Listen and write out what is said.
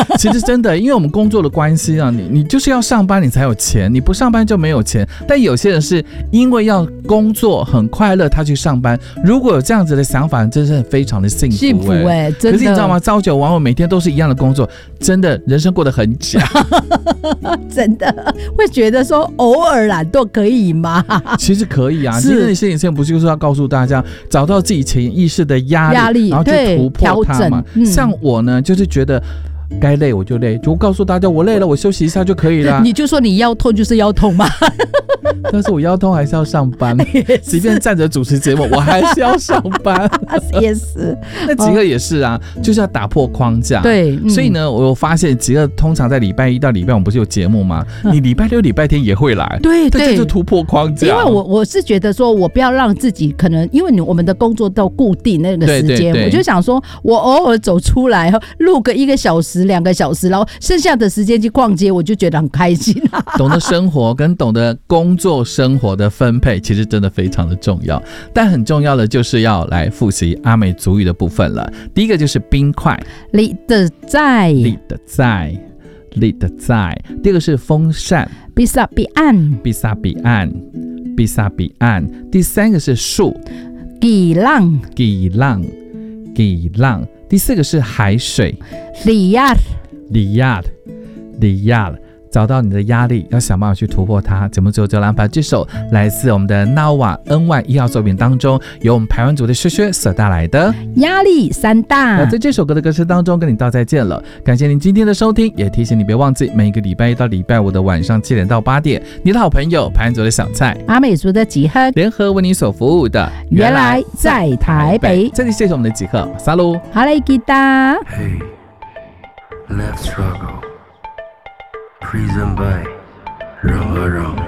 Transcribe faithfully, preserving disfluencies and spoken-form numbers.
其实真的，因为我们工作的关系啊，你你就是要上班你才有钱，你不上班就没有钱。但有些人是因为要工作很快乐，他去上班。如果有这样子的想法，真是非常的幸福、欸。 幸福哎、欸，真的。 可是你知道吗？朝九晚五，每天都是一样的工作，真的人生过得很假。 真的会觉得说偶尔懒惰可以吗？ 其实可以啊。今天的心理测验不就是要告诉大家，找到自己潜意识的压力，压力然后去突破它嘛。嗯、像我呢，就是觉得。该累我就累，就告诉大家我累了，我休息一下就可以了。 你就说你腰痛就是腰痛嘛。 但是我腰痛还是要上班，即便站着主持节目，我还是要上班。 也是， 那吉克也是啊，哦、就是要打破框架。 对， 嗯、所以呢，我发现吉克通常在礼拜一到礼拜五不是有节目吗？嗯、你礼拜六、礼拜天也会来。对对，这就是突破框架。 因为我我是觉得说，我不要让自己可能，因为你我们的工作都固定那个时间，我就想说，我偶尔走出来录个一个小时。两个小时，然后剩下的时间去逛街，我就觉得很开心、啊。 懂得生活跟懂得工作生活的分配，其实真的非常的重要。但很重要的就是要来复习阿美族语的部分了。第一个就是冰块， 你的在， 你的在，你的在。第二个是风扇， 比萨比岸， 比萨比岸，比萨比岸。第三个是树， 几浪， 几浪，几浪。第四个是海水， 里亚， 里亚，里亚。找到你的压力，要想办法去突破它。节目最后就安排这首来自我们的 Nawa N Y 一号作品当中，由我们排湾族的薛薛所带来的压力山大。 那在这首歌的歌词当中跟你道再见了，感谢您今天的收听，也提醒你别忘记每个礼拜一到礼拜五的晚上七点到八点，你的好朋友排湾族的小菜阿美族的吉赫联合为你所服务的原来在台北。 这里谢谢我们的吉赫，撒喽， 好嘞，吉达。 Hey, let's struggle. Prison by 人和人。